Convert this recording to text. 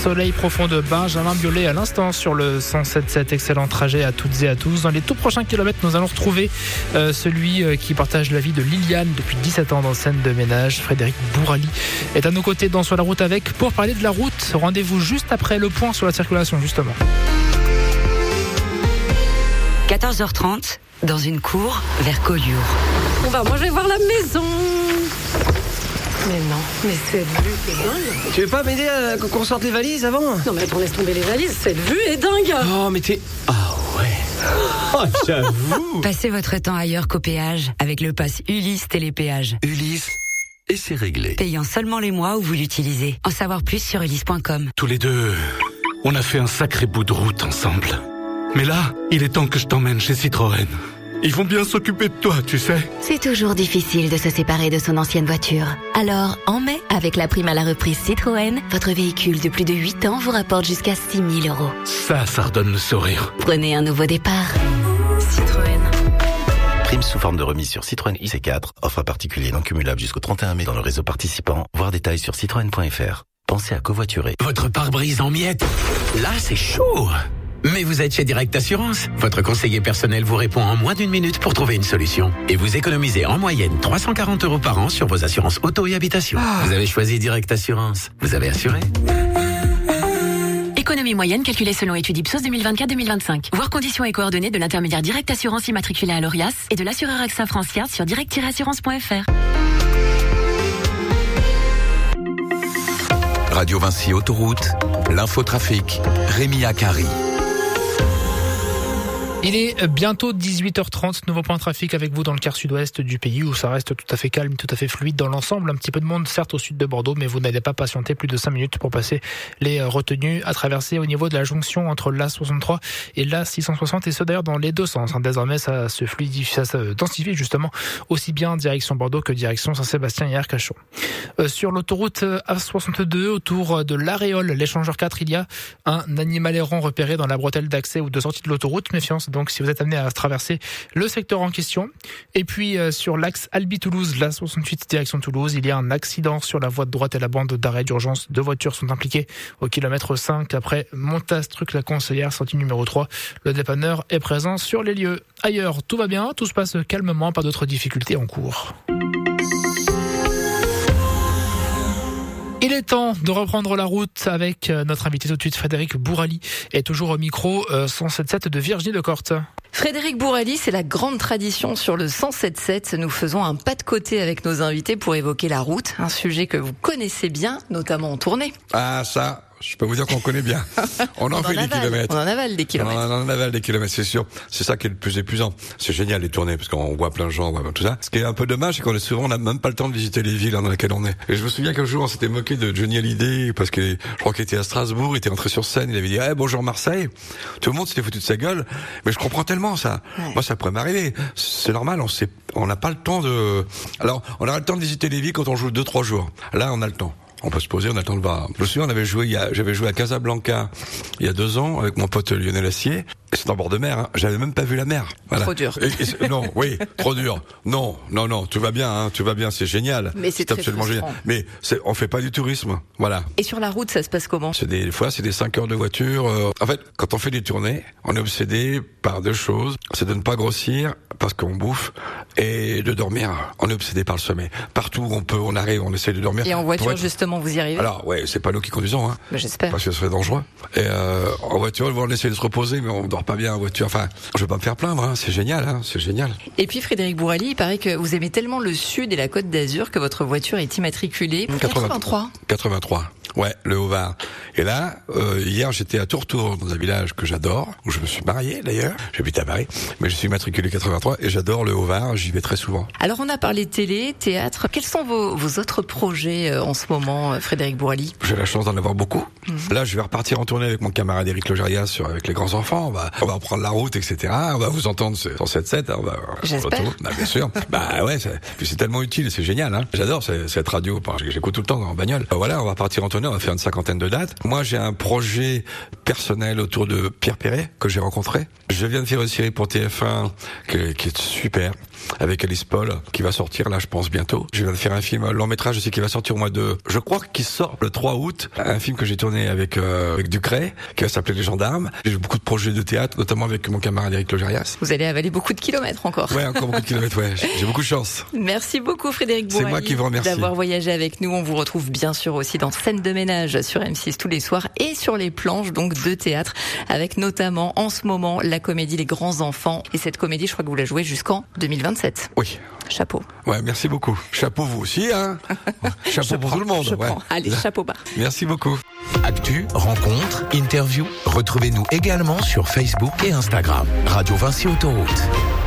soleil profond de Benjamin Biolay à l'instant sur le 107.7. Excellent trajet à toutes et à tous. Dans les tout prochains kilomètres, nous allons retrouver celui qui partage la vie de Liliane depuis 17 ans dans scène de ménage. Frédéric Bourali est à nos côtés dans Sur la route avec pour parler de la route. Rendez-vous juste après le point sur la circulation, justement. 14h30, dans une cour vers Collioure. Moi je vais voir la maison. Mais non, mais cette vue est dingue. Tu veux pas m'aider à qu'on sorte les valises avant? Non mais attends, laisse tomber les valises, cette vue est dingue. Oh mais t'es... Ah ouais. Oh j'avoue. Passez votre temps ailleurs qu'au péage avec le pass Ulysse Télépéage. Ulysse, et c'est réglé. Payant seulement les mois où vous l'utilisez. En savoir plus sur ulysse.com. Tous les deux, on a fait un sacré bout de route ensemble. Mais là, il est temps que je t'emmène chez Citroën. Ils vont bien s'occuper de toi, tu sais. C'est toujours difficile de se séparer de son ancienne voiture. Alors, en mai, avec la prime à la reprise Citroën, votre véhicule de plus de 8 ans vous rapporte jusqu'à 6 000 €. Ça redonne le sourire. Prenez un nouveau départ. Citroën. Prime sous forme de remise sur Citroën IC4. Offre à particulier non cumulable jusqu'au 31 mai dans le réseau participant. Voir détails sur citroën.fr. Pensez à covoiturer. Votre pare-brise en miettes. Là, c'est chaud. Mais vous êtes chez Direct Assurance. Votre conseiller personnel vous répond en moins d'1 minute pour trouver une solution. Et vous économisez en moyenne 340 € par an sur vos assurances auto et habitation. Vous avez choisi Direct Assurance. Vous avez assuré. Économie moyenne calculée selon étude Ipsos 2024-2025. Voir conditions et coordonnées de l'intermédiaire Direct Assurance immatriculé à l'ORIAS et de l'assureur AXA France Yard sur direct-assurance.fr. Radio Vinci Autoroute, l'infotrafic, Rémi Akari. Il est bientôt 18h30, nouveau point de trafic avec vous dans le quart sud-ouest du pays où ça reste tout à fait calme, tout à fait fluide dans l'ensemble. Un petit peu de monde certes au sud de Bordeaux, mais vous n'allez pas patienter plus de 5 minutes pour passer les retenues à traverser au niveau de la jonction entre l'A63 et l'A660 et ce d'ailleurs dans les deux sens. Désormais ça se fluidifie, ça se densifie justement aussi bien direction Bordeaux que direction Saint-Sébastien et Arcachon. Sur l'autoroute A62 autour de l'Aréole, l'échangeur 4, il y a un animal errant repéré dans la bretelle d'accès ou de sortie de l'autoroute. Méfiance donc si vous êtes amené à traverser le secteur en question. Et puis sur l'axe Albi-Toulouse, la 68 direction Toulouse, il y a un accident sur la voie de droite et la bande d'arrêt d'urgence. 2 voitures sont impliquées au kilomètre 5 après Montastruc-la-Conseillère, sortie numéro 3. Le dépanneur est présent sur les lieux. Ailleurs, tout va bien, tout se passe calmement, pas d'autres difficultés en cours. Il est temps de reprendre la route avec notre invité tout de suite, Frédéric Bourali, est toujours au micro 107.7 de Virginie Decorte. Frédéric Bourali, c'est la grande tradition sur le 107.7. Nous faisons un pas de côté avec nos invités pour évoquer la route, un sujet que vous connaissez bien, notamment en tournée. Ah ça, je peux vous dire qu'on connaît bien. On en fait des kilomètres. On en avale des kilomètres. On en avale des kilomètres, c'est sûr. C'est ça qui est le plus épuisant. C'est génial les tournées parce qu'on voit plein de gens, on voit tout ça. Ce qui est un peu dommage, c'est qu'on est souvent, on n'a même pas le temps de visiter les villes dans lesquelles on est. Et je me souviens qu'un jour, on s'était moqué de Johnny Hallyday parce que je crois qu'il était à Strasbourg, il était entré sur scène, il avait dit bonjour Marseille. Tout le monde s'était foutu de sa gueule. Mais je comprends tellement ça. Ouais. Moi, ça pourrait m'arriver. C'est normal. On n'a pas le temps de. Alors, on a le temps de visiter les villes quand on joue 2-3 jours. Là, on a le temps. On peut se poser, on attend le voir. Je me souviens, j'avais joué à Casablanca il y a 2 ans avec mon pote Lionel Assier. Et c'est en bord de mer, J'avais même pas vu la mer. Voilà. Trop dur. Non, oui, trop dur. Non, tout va bien, c'est génial. Mais c'est absolument frustrant. génial. Mais on fait pas du tourisme, voilà. Et sur la route, ça se passe comment? Des fois, c'est des 5 heures de voiture. En fait, quand on fait des tournées, on est obsédé par 2 choses. C'est de ne pas grossir, parce qu'on bouffe, et de dormir. On est obsédé par le sommeil. Partout où on arrive, on essaie de dormir. Et en voiture, justement, vous y arrivez? Alors, ouais, c'est pas nous qui conduisons, Mais j'espère. Parce que ce serait dangereux. Et en voiture, on essaie de se reposer, mais on dort pas bien en voiture. Enfin, je vais pas me faire plaindre, c'est génial, c'est génial. Et puis, Frédéric Bourali, il paraît que vous aimez tellement le sud et la Côte d'Azur que votre voiture est immatriculée 83. 83. Ouais, le Haut-Var. Et là, hier, j'étais à Tourtour, dans un village que j'adore, où je me suis marié d'ailleurs. J'habite à Paris, mais je suis matriculé 83 et j'adore le Haut-Var, j'y vais très souvent. Alors, on a parlé télé, théâtre. Quels sont vos autres projets en ce moment, Frédéric Bourali? J'ai la chance d'en avoir beaucoup. Là, je vais repartir en tournée avec mon camarade Éric Logérias avec les grands enfants. On va reprendre la route, etc. On va vous entendre sur 107.7. J'espère. Bien sûr. Puis c'est tellement utile, c'est génial. J'adore cette radio. J'écoute tout le temps en bagnole. Voilà, on va partir en tournée tourné, on a fait une 50aine de dates. Moi, j'ai un projet personnel autour de Pierre Perret, que j'ai rencontré. Je viens de faire une série pour TF1 qui est super, avec Alice Paul, qui va sortir là, je pense, bientôt. Je viens de faire un film long métrage aussi qui va sortir au mois de... Je crois qu'il sort le 3 août, un film que j'ai tourné avec Ducret, qui va s'appeler Les Gendarmes. J'ai beaucoup de projets de théâtre, notamment avec mon camarade Eric Logérias. Vous allez avaler beaucoup de kilomètres encore. Ouais, encore beaucoup de kilomètres, ouais. J'ai beaucoup de chance. Merci beaucoup Frédéric Bourali. C'est moi qui vous remercie d'avoir voyagé avec nous. On vous retrouve bien sûr aussi dans Scène de ménage sur M6 tous les soirs et sur les planches donc de théâtre, avec notamment en ce moment la comédie Les Grands Enfants. Et cette comédie, je crois que vous la jouez jusqu'en 2027. Oui. Chapeau. Ouais, merci beaucoup. Chapeau vous aussi, hein. Chapeau pour tout le monde. Je prends. Allez, chapeau bas. Merci beaucoup. Actu, rencontres, interviews. Retrouvez-nous également sur Facebook et Instagram. Radio Vinci Autoroute.